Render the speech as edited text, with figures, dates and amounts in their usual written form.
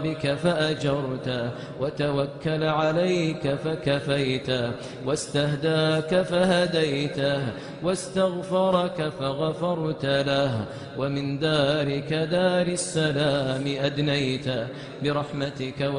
بك فأجرت وتوكل عليك فكفيت واستهداك فهديته واستغفرك فغفرت له ومن دارك دار السلام أدنيت برحمتك